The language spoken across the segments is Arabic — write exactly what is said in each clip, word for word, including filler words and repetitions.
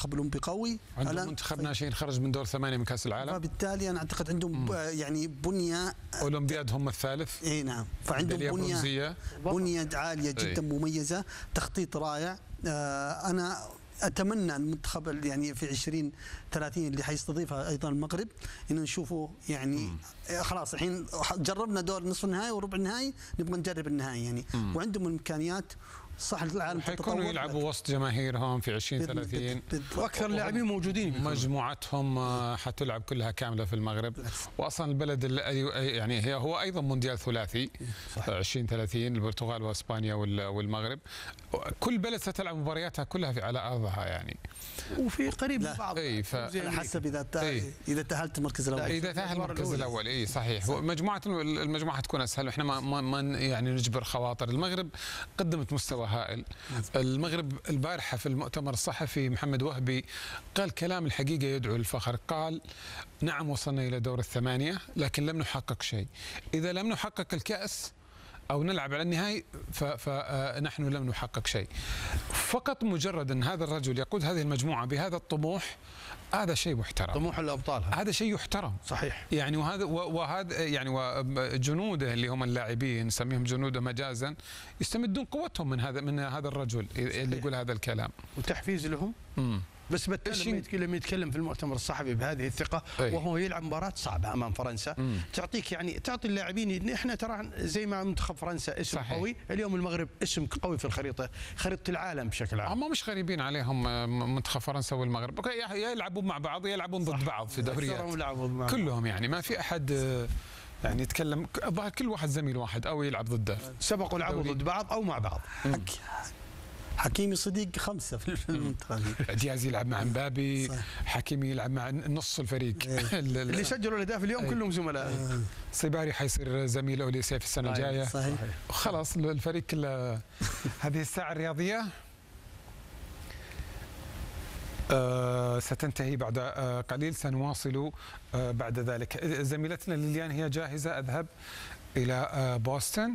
المنتخب الاولمبي قوي. عندهم منتخب ناشئين خرج من دور ثمانيه من كاس العالم، فبالتالي انا اعتقد عندهم ب... يعني بنيه. اولمبياد هم الثالث. اي نعم، فعندهم بنيه بنيه عاليه جدا مميزه، تخطيط رائع. آه انا اتمنى المنتخب يعني في عشرين ثلاثين اللي حيستضيفها ايضا المغرب انه نشوفه يعني مم. خلاص الحين جربنا دور نصف النهائي وربع النهائي، نبغى نجرب النهائي يعني مم. وعندهم الامكانيات. صح العالم حيكونوا يلعبوا وسط جماهيرهم في عشرين ثلاثين، واكثر لاعبين موجودين. مجموعتهم حتلعب كلها كامله في المغرب، واصلا البلد يعني هي هو ايضا مونديال ثلاثي عشرين ثلاثين، البرتغال واسبانيا والمغرب، كل بلد ستلعب مبارياتها كلها في على ارضها يعني. وفي قريب من بعض اي على حسب اذا اذا تاهلت المركز الاول. اذا تاهل المركز الاول اي صحيح. مجموعه المجموعه حتكون اسهل، واحنا ما ما يعني نجبر خواطر. المغرب قدمت مستوى هائل. المغرب البارحه في المؤتمر الصحفي محمد وهبي قال كلام الحقيقه يدعو للفخر، قال نعم وصلنا الى دور الثمانيه لكن لم نحقق شيء. اذا لم نحقق الكاس أو نلعب على النهائي فنحن لم نحقق شيء. فقط مجرد أن هذا الرجل يقود هذه المجموعة بهذا الطموح، هذا شيء محترم. طموح الأبطال هذا شيء يحترم صحيح يعني. وهذا وهذا يعني وجنوده اللي هم اللاعبين نسميهم جنوده مجازا يستمدون قوتهم من هذا من هذا الرجل اللي يقول هذا الكلام، وتحفيز لهم. امم بس بالتالي لما يتكلم في المؤتمر الصحفي بهذه الثقه أي. وهو يلعب مباراه صعبه امام فرنسا، مم. تعطيك يعني تعطي اللاعبين. احنا ترى زي ما منتخب فرنسا اسم صحيح. قوي، اليوم المغرب اسم قوي في الخريطه، خريطه العالم بشكل عام. هم مش غريبين عليهم منتخب فرنسا والمغرب، يا يلعبون مع بعض يا يلعبون ضد بعض في دوريات كلهم يعني. ما في احد يعني يتكلم، الظاهر كل واحد زميل واحد او يلعب ضده. سبقوا لعبوا ضد بعض او مع بعض. حكيمي صديق خمسة في المنتخب. دياز يلعب مع مبابي، حكيمي يلعب مع نص الفريق. اللي سجلوا الاهداف اليوم كلهم زملاء. صباري حيصير زميل اوليسيه في السنه الجايه. صحيح. خلاص الفريق كله. هذه الساعه الرياضيه آه ستنتهي بعد آه قليل، سنواصل آه بعد ذلك. زميلتنا ليليان هي جاهزه. اذهب الى آه بوسطن.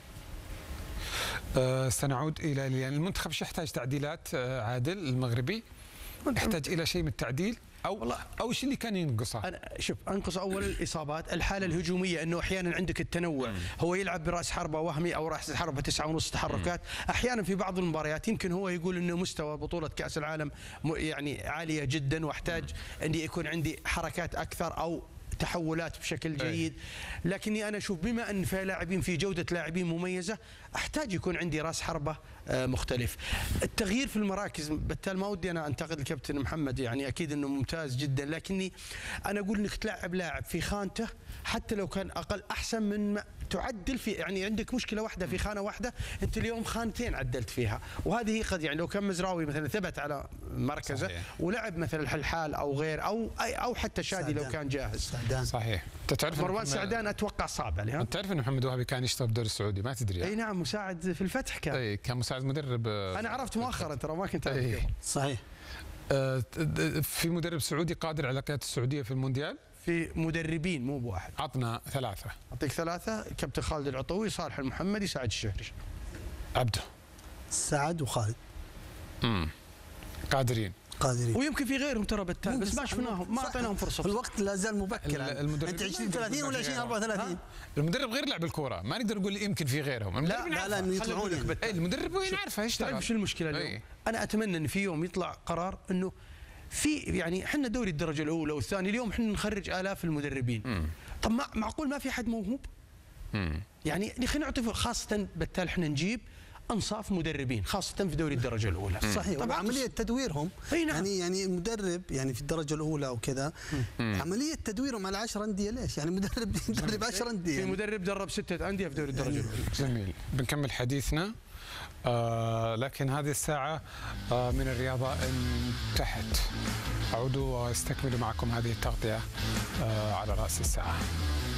آه سنعود الى ليليان. المنتخب شو يحتاج تعديلات آه عادل المغربي؟ يحتاج الى شيء من التعديل او او ايش اللي كان ينقصه؟ انا شوف انقص اول الاصابات، الحاله الهجوميه انه احيانا عندك التنوع، هو يلعب براس حربه وهمي او راس حربه تسعة ونص تحركات، احيانا في بعض المباريات يمكن هو يقول انه مستوى بطوله كاس العالم يعني عاليه جدا واحتاج اني يكون عندي حركات اكثر او تحولات بشكل جيد. لكني انا اشوف بما ان في لاعبين في جوده لاعبين مميزه، احتاج يكون عندي راس حربه مختلف. التغيير في المراكز بالتالي ما ودي انا انتقد الكابتن محمد، يعني اكيد انه ممتاز جدا، لكني انا اقول انك تلعب لاعب في خانته حتى لو كان اقل احسن من ما تعدل في، يعني عندك مشكله واحده في خانه واحده، انت اليوم خانتين عدلت فيها، وهذه قد يعني لو كان مزراوي مثلا ثبت على مركزه صحيح. ولعب مثلا الحلحال او غير او او حتى شادي لو كان جاهز. سعدان. صحيح. تعرف مروان سعدان اتوقع صعب عليه. انت تعرف ان محمد وهبي كان يشتغل بالدوري السعودي ما تدري؟ اي نعم، مساعد في الفتح كان. اي كان مساعد مدرب. انا عرفت مؤخرا ترى ما كنت اعرف. صحيح. آه في مدرب سعودي قادر على قياده السعوديه في المونديال؟ في مدربين مو بواحد. عطنا ثلاثه. اعطيك ثلاثه: كابتن خالد العطوي، صالح المحمدي، سعد الشهري. عبده. سعد وخالد. امم قادرين. قادرين. ويمكن في غيرهم ترى بالتالي بس ما شفناهم، ما اعطيناهم فرصه. الوقت لا زال مبكر. انت عشرين ثلاثين ولا عشرين أربعة وثلاثين؟ المدرب غير لعب الكوره، ما نقدر نقول يمكن في غيرهم. لا لا لا انه يطلعون يعني. المدرب وين عارفه يشتغل. تعرف شو المشكله اليوم؟ أي. انا اتمنى ان في يوم يطلع قرار انه في يعني احنا دوري الدرجه الاولى والثانيه، اليوم احنا نخرج الاف المدربين. مم. طب ما معقول ما في حد موهوب؟ مم. يعني خلينا نعطي خاصه بالتالي احنا نجيب انصاف مدربين خاصه في دوري الدرجه الاولى. صحيح. طبعا عمليه تدويرهم نعم. يعني يعني المدرب يعني في الدرجه الاولى وكذا عمليه تدويرهم على عشر انديه ليش؟ يعني مدرب يدرب عشر انديه. في مدرب درب سته انديه في دوري الدرجه الاولى. جميل. بنكمل حديثنا. آه لكن هذه الساعه آه من الرياضه انتهت. اعود واستكمل معكم هذه التغطيه آه على راس الساعه.